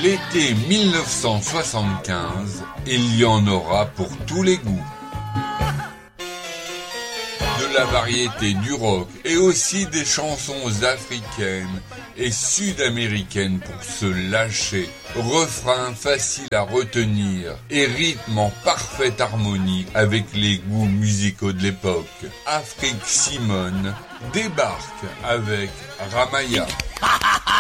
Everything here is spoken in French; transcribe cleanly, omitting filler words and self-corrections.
L'été 1975, il y en aura pour tous les goûts. De la variété, du rock et aussi des chansons africaines et sud-américaines pour se lâcher. Refrain facile à retenir et rythme en parfaite harmonie avec les goûts musicaux de l'époque. Afrique Simone débarque avec Ramaya.